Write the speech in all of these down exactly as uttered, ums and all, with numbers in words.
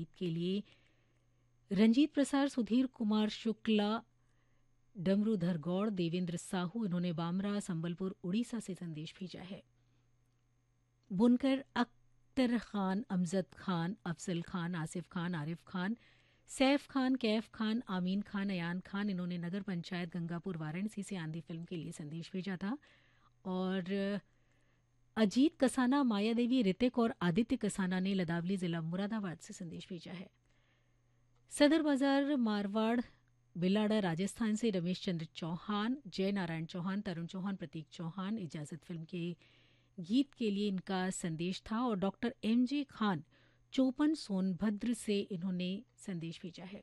गीत के लिए रंजीत प्रसाद, सुधीर कुमार शुक्ला, डमरूधर गौड़, देवेंद्र साहू, इन्होंने बामरा, संबलपुर, उड़ीसा से संदेश भेजा है। बुनकर अख्तर खान, अमजद खान, अफजल खान, आसिफ खान, आरिफ खान, सैफ खान, कैफ खान, आमीन खान, अयान खान, इन्होंने नगर पंचायत गंगापुर वाराणसी से आंधी फिल्म के लिए संदेश भेजा था। और अजीत कसाना, माया देवी, ऋतिक और आदित्य कसाना ने लदावली जिला मुरादाबाद से संदेश भेजा है। सदर बाजार मारवाड़ बिलाड़ा राजस्थान से रमेश चंद्र चौहान, जय नारायण चौहान, तरुण चौहान, प्रतीक चौहान, इजाजत फिल्म के गीत के लिए इनका संदेश था। और डॉक्टर एम जे खान चौपन सोनभद्र से इन्होंने संदेश भेजा है।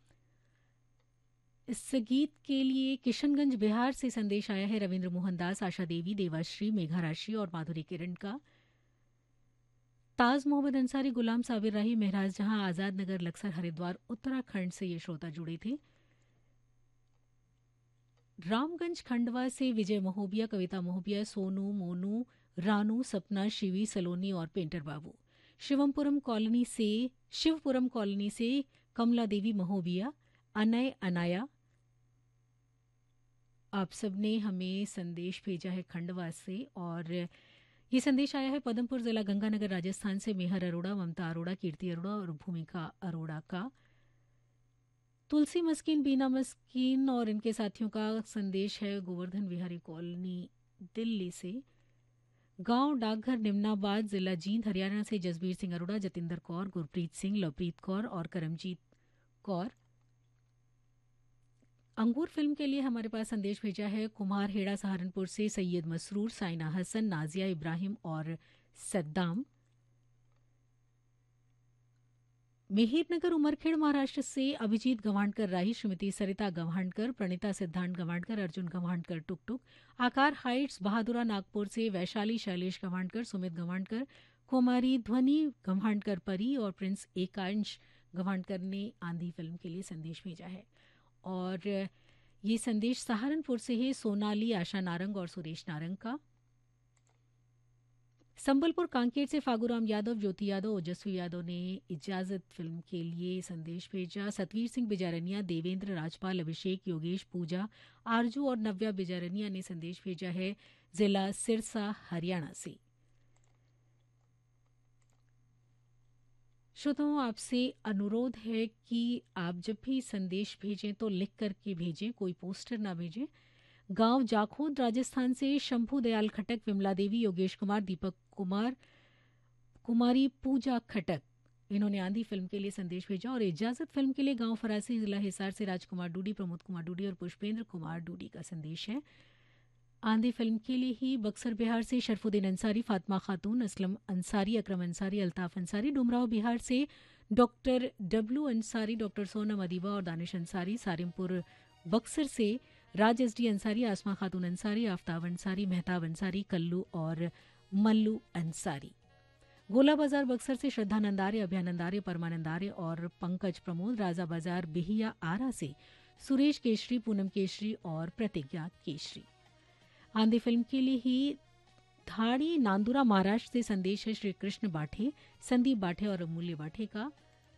इस गीत के लिए किशनगंज बिहार से संदेश आया है रविंद्र मोहन दास, आशा देवी, देवाश्री, मेघा राशि और माधुरी किरण का। ताज मोहम्मद अंसारी, गुलाम साबिर राही, महराज जहां, आजाद नगर, लक्सर, हरिद्वार, उत्तराखंड से ये श्रोता जुड़े थे। रामगंज खंडवा से विजय महोबिया, कविता महोबिया, सोनू, मोनू, रानू, सपना, शिवी, सलोनी और पेंटर बाबू। शिवमपुरम कॉलोनी से शिवपुरम कॉलोनी से कमला देवी महोबिया, अनय, अनाया, आप सबने हमें संदेश भेजा है खंडवा से। और ये संदेश आया है पदमपुर जिला गंगानगर राजस्थान से मेहर अरोड़ा, ममता अरोड़ा, कीर्ति अरोड़ा और भूमिका अरोड़ा का। तुलसी मस्किन, बीना मस्किन और इनके साथियों का संदेश है गोवर्धन विहारी कॉलोनी दिल्ली से। गांव डाकघर निमनाबाद, जिला जींद, हरियाणा से जसबीर सिंह अरोड़ा, जतिंदर कौर, गुरप्रीत सिंह, लवप्रीत कौर और करमजीत कौर। अंगूर फिल्म के लिए हमारे पास संदेश भेजा है कुमार हेड़ा सहारनपुर से सैयद मसरूर, साइना हसन, नाजिया इब्राहिम और सद्दाम। मेहिरनगर उमरखेड़ महाराष्ट्र से अभिजीत गवाणकर राही, श्रीमती सरिता गवाणकर, प्रणिता सिद्धांत गवाणकर, अर्जुन गवाणकर टुकटुक। आकार हाइट्स बहादुरा नागपुर से वैशाली शैलेश गवाणकर, सुमित गवाणकर, कुमारी ध्वनि गवाणकर परी और प्रिंस एकांश गवाणकर ने आंधी फिल्म के लिए संदेश भेजा है। और ये संदेश सहारनपुर से है सोनाली, आशा नारंग और सुरेश नारंग का। संबलपुर कांकेर से फागूराम यादव, ज्योति यादव, ओजस्वी यादव ने इजाजत फिल्म के लिए संदेश भेजा। सतवीर सिंह बिजारनिया, देवेंद्र, राजपाल, अभिषेक, योगेश, पूजा, आरजू और नव्या बिजारनिया ने संदेश भेजा है जिला सिरसा हरियाणा से। श्रोताओं, आपसे अनुरोध है कि आप जब भी संदेश भेजें तो लिख करके भेजें, कोई पोस्टर ना भेजें। गांव जाखोद राजस्थान से शंभू दयाल खटक, विमला देवी, योगेश कुमार, दीपक कुमार, कुमारी पूजा खटक, इन्होंने आंधी फिल्म के लिए संदेश भेजा। और इजाजत फिल्म के लिए गांव फरासी, जिला हिसार से राजकुमार डूडी, प्रमोद कुमार डूडी और पुष्पेंद्र कुमार डूडी का संदेश है। आंधी फिल्म के लिए ही बक्सर बिहार से शरफुद्दीन अंसारी, फातिमा खातून, असलम अंसारी, अकरम अंसारी, अल्ताफ अंसारी। डुमराव बिहार से doctor W Ansari, doctor Sonam Adiba और दानिश अंसारी। सारिमपुर बक्सर से राज एस डी अंसारी, आसमा खातून अंसारी, आफ्ताब अंसारी, मेहताब अंसारी, कल्लू और मल्लू अंसारी। गोला बाजार बक्सर से श्रद्धा नंदारे, अभयानंदारे, परमानंदारे और पंकज प्रमोद। राजा बाजार बिहिया आरा से सुरेश केशरी, पूनम केशरी और प्रतिज्ञा केशरी। आंधी फिल्म के लिए ही धाड़ी नांदुरा महाराष्ट्र से संदेश है श्री कृष्ण बाठे, संदीप बाठे और अमूल्य बाठे का।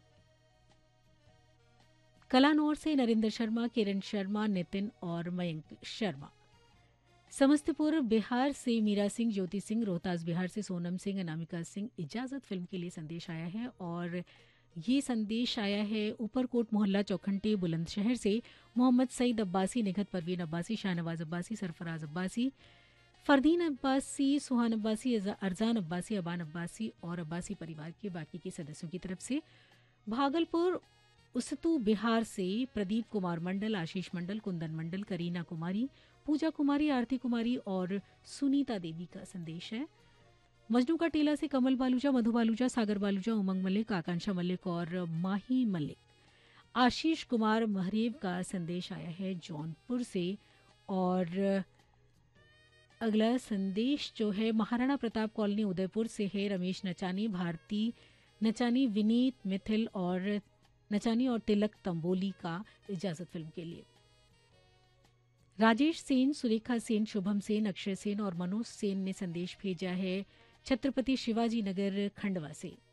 कलानौर से नरेंद्र शर्मा, किरण शर्मा, नितिन और मयंक शर्मा। समस्तीपुर बिहार से मीरा सिंह, ज्योति सिंह। रोहतास बिहार से सोनम सिंह, अनामिका सिंह। इजाजत फिल्म के लिए संदेश आया है और ये संदेश आया है ऊपरकोट मोहल्ला चौखंटी बुलंदशहर से मोहम्मद सईद अब्बासी, निघत परवीन अब्बासी, शाहनवाज अब्बासी, सरफराज अब्बासी, फरदीन अब्बासी, सुहान अब्बासी, अरजान अब्बासी, अबान अब्बासी और अब्बासी परिवार के बाकी के सदस्यों की तरफ से। भागलपुर उसतू बिहार से प्रदीप कुमार मंडल, आशीष मंडल, कुंदन मंडल, करीना कुमारी, पूजा कुमारी, आरती कुमारी और सुनीता देवी का संदेश है। मजनू का टीला से कमल बालूजा, मधु बालूजा, सागर बालूजा, उमंग मलिक, आकांक्षा मलिक और माही मलिक। आशीष कुमार महरेव का संदेश आया है जौनपुर से। और अगला संदेश जो है महाराणा प्रताप कॉलोनी उदयपुर से है रमेश नचानी, भारती नचानी, विनीत मिथिल और नचानी और तिलक तंबोली का। इजाजत फिल्म के लिए राजेश सेन, सुरेखा सेन, शुभम सेन, अक्षय सेन और मनोज सेन ने संदेश भेजा है छत्रपति शिवाजी नगर खंडवा से।